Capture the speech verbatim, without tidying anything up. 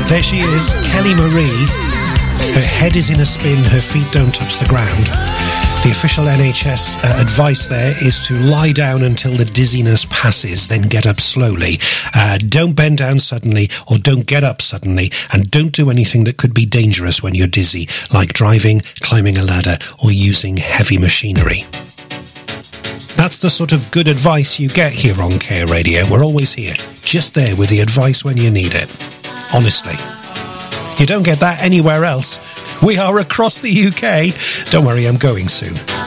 There she is, Kelly Marie. Her head is in a spin, her feet don't touch the ground. The official N H S uh, advice there is to lie down until the dizziness passes, then get up slowly. Uh, don't bend down suddenly, or don't get up suddenly, and don't do anything that could be dangerous when you're dizzy, like driving, climbing a ladder, or using heavy machinery. That's the sort of good advice you get here on Care Radio. We're always here, just there with the advice when you need it. Honestly. You don't get that anywhere else. We are across the U K. Don't worry, I'm going soon.